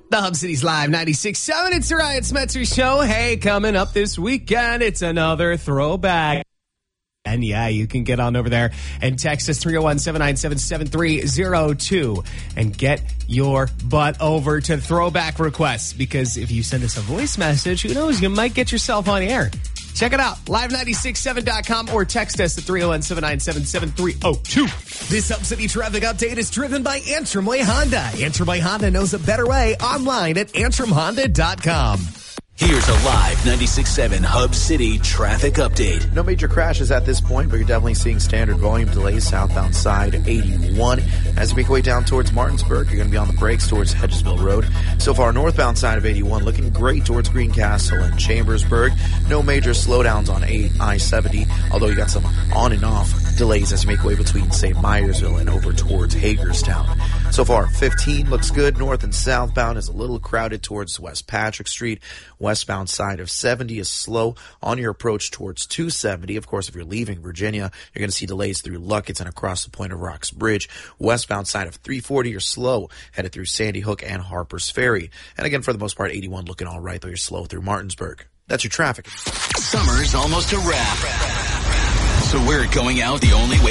The Hub City's Live 96.7. It's the Ryan Smetzer Show. Hey, coming up this weekend, it's another throwback. And yeah, you can get on over there and text us 301-797-7302 and get your butt over to throwback requests. Because if you send us a voice message, who knows, you might get yourself on air. Check it out, live967.com or text us at 301-797-7302. This Hub City traffic update is driven by Antrim Way Honda. Antrim Way Honda knows a better way online at antrimhonda.com. Here's a live 96.7 Hub City traffic update. No major crashes at this point, but you're definitely seeing standard volume delays southbound side 81. As you make your way down towards Martinsburg, you're going to be on the brakes towards Hedgesville Road. So far, northbound side of 81 looking great towards Greencastle and Chambersburg. No major slowdowns on I-70, although you got some on and off delays as you make your way between, say, Myersville and over towards Hagerstown. So far, 15 looks good. North and southbound is a little crowded towards West Patrick Street. Westbound side of 70 is slow on your approach towards 270. Of course, if you're leaving Virginia, you're going to see delays through Luckett's and across the Point of Rocks Bridge. Westbound side of 340, you're slow headed through Sandy Hook and Harper's Ferry. And again, for the most part, 81 looking all right, though you're slow through Martinsburg. That's your traffic. Summer's almost a wrap. So we're going out the only way